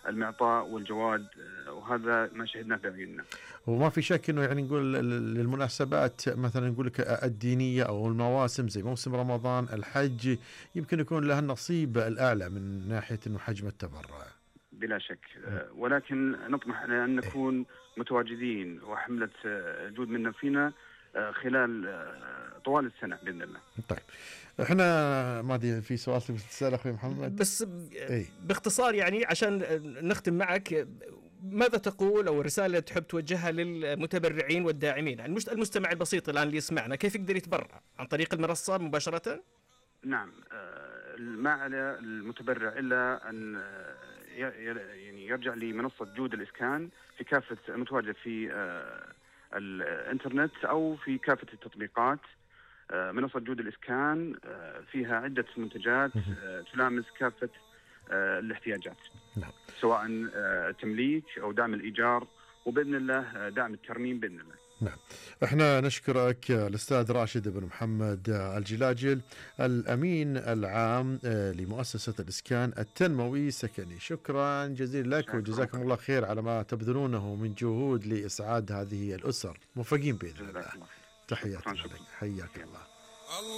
المعطاء والجواد، وهذا ما شهدناه بعيوننا. وما في شك انه يعني نقول للمناسبات مثلا نقول لك الدينيه او المواسم زي موسم رمضان، الحج، يمكن يكون لها النصيب الاعلى من ناحيه انه حجم التبرع. بلا شك، ولكن نطمح أن نكون متواجدين وحملة جود منا فينا خلال طوال السنة بإذن الله. طيب احنا ما ادري في سؤال تبي تسأل اخوي محمد؟ بس باختصار يعني عشان نختم معك، ماذا تقول أو رسالة تحب توجهها للمتبرعين والداعمين؟ يعني المستمع البسيط الآن اللي يسمعنا كيف يقدر يتبرع؟ عن طريق المنصة مباشرة؟ نعم، ما على المتبرع إلا أن يعني يرجع لمنصة جود الإسكان في كافة متواجدة في الإنترنت أو في كافة التطبيقات. منصة جود الإسكان فيها عدة منتجات تلامس كافة الاحتياجات، نعم. سواء تمليك أو دعم الإيجار، وبإذن الله دعم الترميم بإذن الله. نعم، احنا نشكرك الأستاذ راشد بن محمد الجلاجل، الأمين العام لمؤسسة الإسكان التنموي السكني. شكرا جزيلا لك وجزاكم الله خير على ما تبذلونه من جهود لإسعاد هذه الأسر. موفقين بإذن الله. تحياتنا لك، حياك الله.